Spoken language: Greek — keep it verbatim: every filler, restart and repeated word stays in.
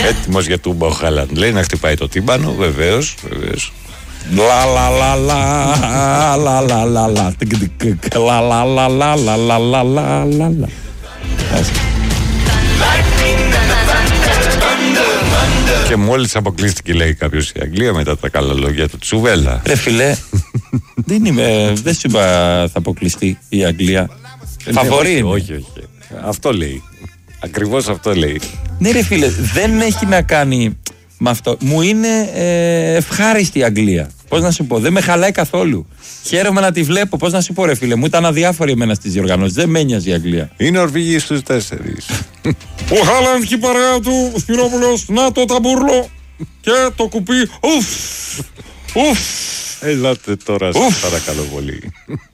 Έτοιμος για τούμπα ο Χάλαντ. Λέει να χτυπάει το τύμπανο, βεβαίως, βεβαίως. Λα λα λα λα λα λα λα λα λα λα λα λα λα λα λα λα. Και μόλις αποκλείστηκε, λέει κάποιος, η Αγγλία μετά τα καλά λόγια του Τσουβέλα. Ρε φιλέ, δεν είμαι, δεν σου είπα θα αποκλειστεί η Αγγλία. Φαβορί. Όχι, όχι. Αυτό λέει. Ακριβώς αυτό λέει. Ναι ρε φίλε, δεν έχει να κάνει με αυτό. Μου είναι ε, ευχάριστη η Αγγλία. Πώς να σου πω, δεν με χαλάει καθόλου. Χαίρομαι να τη βλέπω. Πώς να σου πω, ρε φίλε, μου ήταν αδιάφορη εμένα στις διοργανώσεις. Δεν με ένοιαζε η Αγγλία. Είναι Νορβηγοί στους τέσσερις. Ο Χάλαντ και η παρέα του, Σπυρόπουλος, να το ταμπούρλο και το κουπί. Ουφ! Ουφ! Ελάτε τώρα, σας παρακαλώ πολύ.